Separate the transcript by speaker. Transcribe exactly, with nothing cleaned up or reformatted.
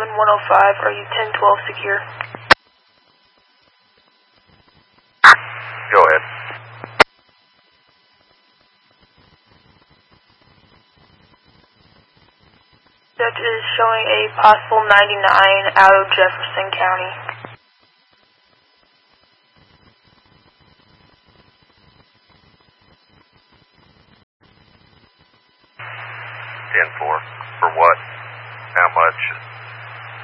Speaker 1: one oh five, are you ten twelve secure?
Speaker 2: Go ahead.
Speaker 1: That is showing a possible ninety-nine out of Jefferson County.
Speaker 2: ten four. For what? How much?